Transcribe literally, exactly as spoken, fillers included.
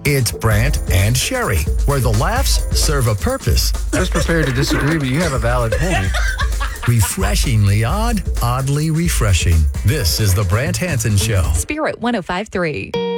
It's Brant and Sherry, where the laughs serve a purpose. I was prepared to disagree, but you have a valid point. Refreshingly odd, oddly refreshing. This is the Brant Hansen Show. Spirit one oh five point three.